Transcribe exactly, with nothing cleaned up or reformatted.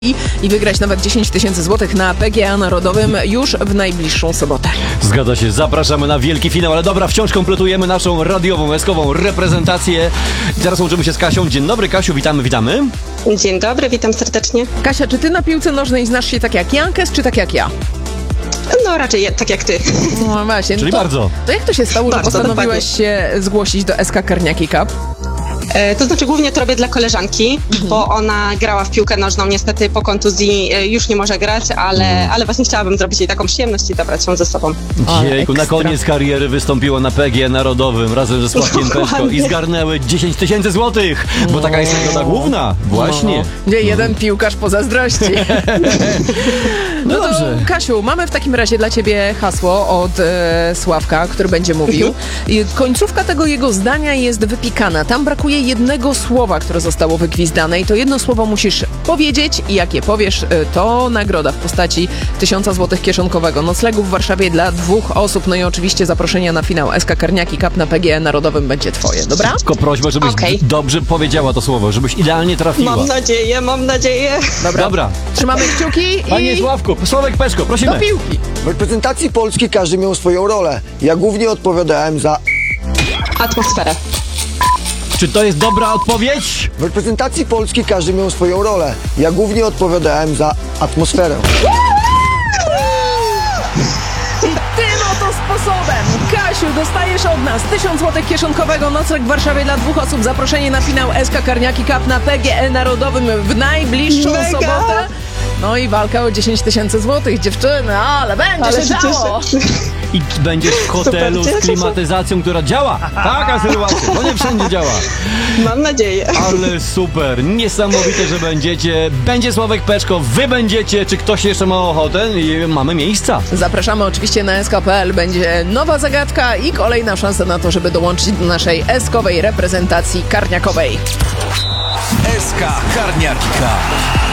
I, i wygrać nawet dziesięć tysięcy złotych na P G A Narodowym już w najbliższą sobotę. Zgadza się, zapraszamy na wielki finał, ale dobra, wciąż kompletujemy naszą radiową, eskową reprezentację. Teraz łączymy się z Kasią. Dzień dobry, Kasiu, witamy, witamy. Dzień dobry, witam serdecznie. Kasia, czy ty na piłce nożnej znasz się tak jak Jankes, czy tak jak ja? No raczej je, tak jak ty. No właśnie. Czyli to, bardzo. To jak to się stało, Bardzo, że postanowiłeś się zgłosić do S K Karniaki Cup? E, to znaczy głównie to robię dla koleżanki, mhm. bo ona grała w piłkę nożną, niestety po kontuzji e, już nie może grać, ale, ale właśnie chciałabym zrobić jej taką przyjemność i zabrać ją ze sobą. Jejku, na koniec kariery wystąpiła na P G A Narodowym razem ze Sławkiem Peszko i zgarnęły dziesięć tysięcy złotych, bo taka jest nagroda główna. Właśnie. Gdzie no. jeden piłkarz pozazdrości. No, no dobrze. To, Kasiu, mamy w takim razie dla ciebie hasło od e, Sławka, który będzie mówił. I końcówka tego jego zdania jest wypikana. Tam brakuje jednego słowa, które zostało wygwizdane i to jedno słowo musisz powiedzieć i jak je powiesz, to nagroda w postaci tysiąca złotych kieszonkowego noclegu w Warszawie dla dwóch osób. No i oczywiście zaproszenia na finał S K Karniaki Cup na P G A Narodowym będzie twoje, dobra? Tylko prośba, żebyś okay. dobrze powiedziała to słowo, żebyś idealnie trafiła. Mam nadzieję, mam nadzieję. Dobra, Dobra. Trzymamy kciuki i... Panie Sławku, Sławek Peszko, prosimy. Do piłki. W reprezentacji Polski każdy miał swoją rolę. Ja głównie odpowiadałem za... Atmosferę. Czy to jest dobra odpowiedź? W reprezentacji Polski każdy miał swoją rolę. Ja głównie odpowiadałem za atmosferę. I tym oto sposobem, Kasiu, dostajesz od nas tysiąc złotych kieszonkowego, nocleg w Warszawie dla dwóch osób, zaproszenie na finał S K Karniaki Cup na P G A Narodowym w najbliższą Mega. sobotę. No i walka o dziesięć tysięcy złotych, dziewczyny, ale będzie ale się się działo. I będziesz w hotelu Super, z klimatyzacją, która działa. Taka sytuacja, to nie wszędzie działa. Mam nadzieję. Ale super, niesamowite, że będziecie. Będzie Sławek Peszko, wy będziecie. Czy ktoś jeszcze ma ochotę? I mamy miejsca. Zapraszamy oczywiście na S K kropka P L. Będzie nowa zagadka i kolejna szansa na to, żeby dołączyć do naszej eskowej reprezentacji karniakowej. S K Karniaki Cup.